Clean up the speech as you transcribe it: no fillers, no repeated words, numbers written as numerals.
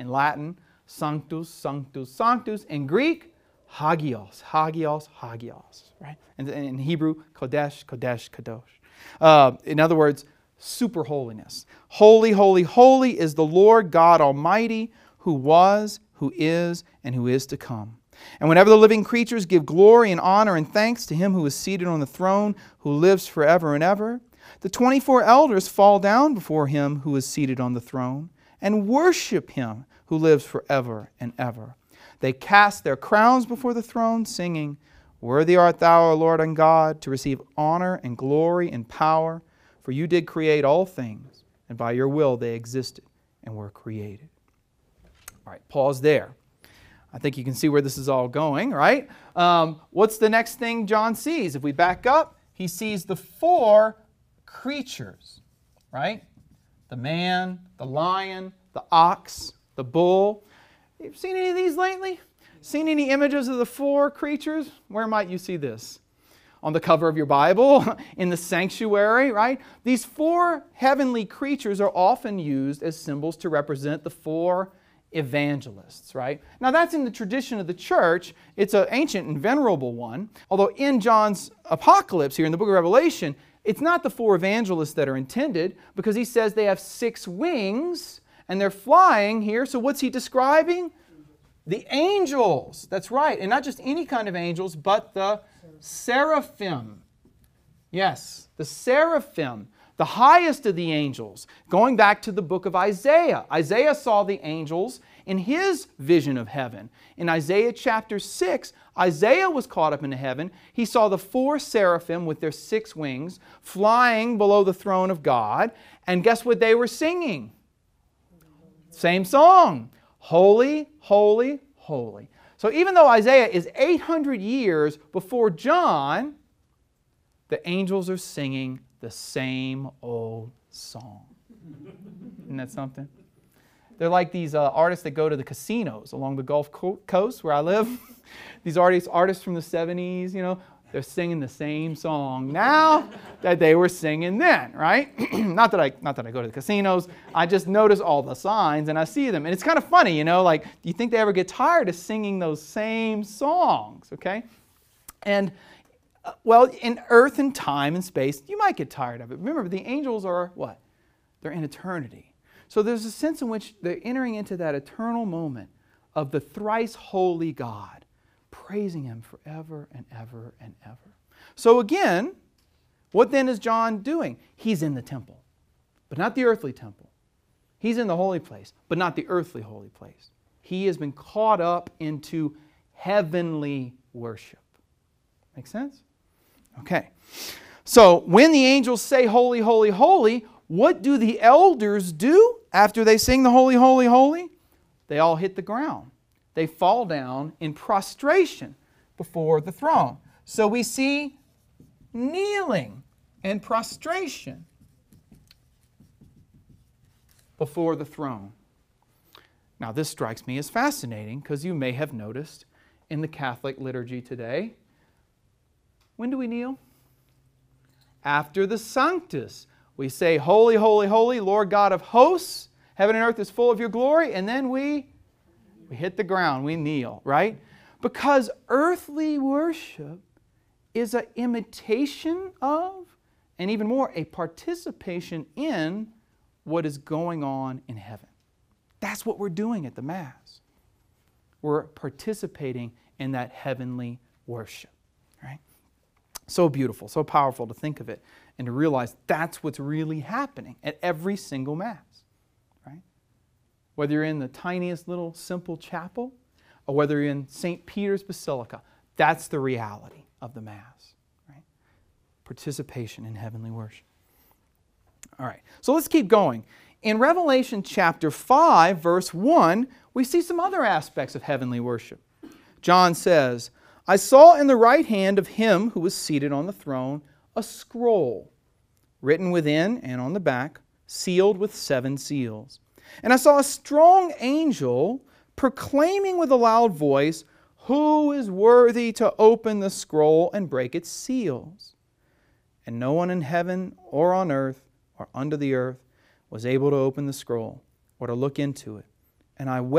In Latin, sanctus, sanctus, sanctus. In Greek, hagios, hagios, hagios. Right? And in Hebrew, kodesh, kodesh, kadosh. In other words, super holiness. Holy, holy, holy is the Lord God Almighty, who was, who is, and who is to come. And whenever the living creatures give glory and honor and thanks to Him who is seated on the throne, who lives forever and ever, the 24 elders fall down before Him who is seated on the throne and worship Him who lives forever and ever. They cast their crowns before the throne, singing, Worthy art Thou, O Lord and God, to receive honor and glory and power, for You did create all things, and by Your will they existed and were created. All right, pause there. I think you can see where this is all going, right? What's the next thing John sees? If we back up, he sees the 4 creatures, right? The man, the lion, the ox, the bull. You've seen any of these lately? Seen any images of the 4 creatures? Where might you see this? On the cover of your Bible, in the sanctuary, right? These 4 heavenly creatures are often used as symbols to represent the 4 evangelists, right? Now that's in the tradition of the church. It's an ancient and venerable one. Although in John's apocalypse here in the book of Revelation, it's not the 4 evangelists that are intended, because he says they have 6 wings and they're flying here. So what's he describing? The angels. That's right. And not just any kind of angels, but the seraphim. Yes, the seraphim. The highest of the angels. Going back to the book of Isaiah. Isaiah saw the angels in his vision of heaven. In Isaiah chapter 6, Isaiah was caught up into heaven. He saw the 4 seraphim with their 6 wings flying below the throne of God. And guess what they were singing? Same song. Holy, holy, holy. So even though Isaiah is 800 years before John, the angels are singing the same old song. Isn't that something? They're like these artists that go to the casinos along the Gulf Coast where I live. These artists from the 70s, you know, they're singing the same song now that they were singing then, right? Not that I go to the casinos. I just notice all the signs and I see them. And it's kind of funny, you know, like, do you think they ever get tired of singing those same songs, okay? And well, in earth and time and space, you might get tired of it. Remember, the angels are what? They're in eternity. So there's a sense in which they're entering into that eternal moment of the thrice holy God, praising Him forever and ever and ever. So again, what then is John doing? He's in the temple, but not the earthly temple. He's in the holy place, but not the earthly holy place. He has been caught up into heavenly worship. Make sense? Okay. So when the angels say holy, holy, holy, what do the elders do after they sing the holy, holy, holy? They all hit the ground. They fall down in prostration before the throne. So we see kneeling and prostration before the throne. Now this strikes me as fascinating because you may have noticed in the Catholic liturgy today, when do we kneel? After the Sanctus. We say, Holy, holy, holy, Lord God of hosts, heaven and earth is full of Your glory, and then we hit the ground, we kneel, right? Because earthly worship is an imitation of, and even more, a participation in what is going on in heaven. That's what we're doing at the Mass. We're participating in that heavenly worship, right? So beautiful, so powerful to think of it and to realize that's what's really happening at every single Mass, right? Whether you're in the tiniest little simple chapel or whether you're in St. Peter's Basilica, that's the reality of the Mass, right? Participation in heavenly worship. All right, so let's keep going. In Revelation chapter 5, verse 1, we see some other aspects of heavenly worship. John says, I saw in the right hand of Him who was seated on the throne a scroll, written within and on the back, sealed with 7 seals. And I saw a strong angel proclaiming with a loud voice, Who is worthy to open the scroll and break its seals? And no one in heaven or on earth or under the earth was able to open the scroll or to look into it. And I wept